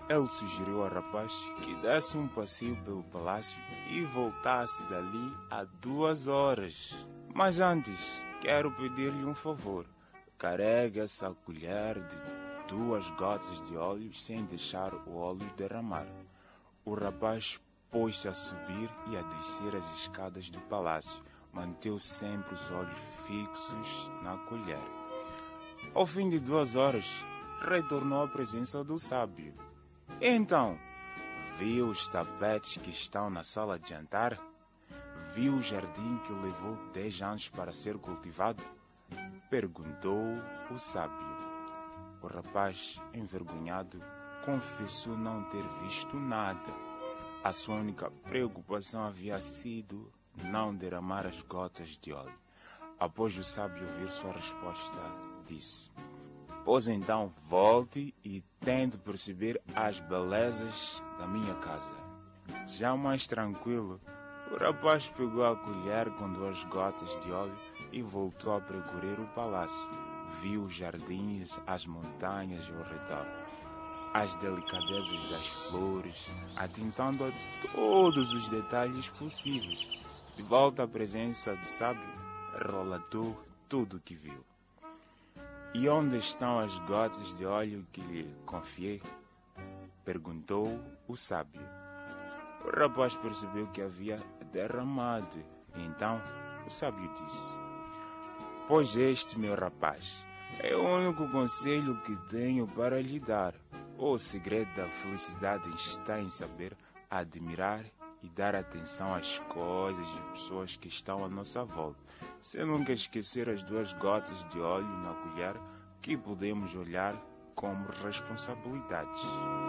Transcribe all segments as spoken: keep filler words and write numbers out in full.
Ele sugeriu ao rapaz que desse um passeio pelo palácio e voltasse dali a duas horas. Mas antes, quero pedir-lhe um favor. Carregue essa colher de duas gotas de óleo sem deixar o óleo derramar. O rapaz pôs-se a subir e a descer as escadas do palácio. Manteve sempre os olhos fixos na colher. Ao fim de duas horas, retornou à presença do sábio. Então, viu os tapetes que estão na sala de jantar? Viu o jardim que levou dez anos para ser cultivado? Perguntou o sábio. O rapaz, envergonhado, confessou não ter visto nada. A sua única preocupação havia sido não derramar as gotas de óleo. Após o sábio ouvir sua resposta, disse: Pois então volte e tente perceber as belezas da minha casa. Já mais tranquilo, o rapaz pegou a colher com duas gotas de óleo e voltou a percorrer o palácio. Viu os jardins, as montanhas ao redor, as delicadezas das flores, atentando a todos os detalhes possíveis. De volta à presença do sábio, relatou tudo o que viu. E onde estão as gotas de óleo que lhe confiei? Perguntou o sábio. O rapaz percebeu que havia derramado. E então o sábio disse: Pois este, meu rapaz, é o único conselho que tenho para lhe dar. O segredo da felicidade está em saber admirar e dar atenção às coisas e pessoas que estão à nossa volta. Se nunca esquecer as duas gotas de óleo na colher que podemos olhar como responsabilidades.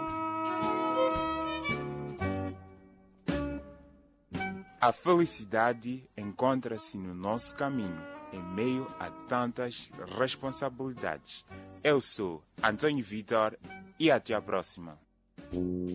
A felicidade encontra-se no nosso caminho, em meio a tantas responsabilidades. Eu sou Antônio Vitor e até a próxima.